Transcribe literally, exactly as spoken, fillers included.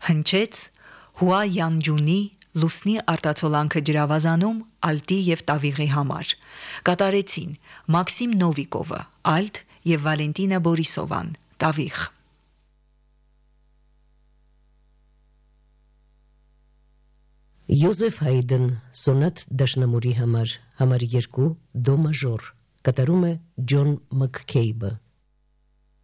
Հնչեց Հուա Յանջունի լուսնի արտացոլանքը ջրավազանում ալտի և տավիղի համար։ Կատարեցին Մաքսիմ Նովիկովը, ալտ և Վալենտինա Բորիսովան, տավիղ։ Յոզեֆ Հայդն սոնատ դաշնամուրի համար, համար երկու դո մաժոր, կատարում է Ջոն Մաքքեյբը։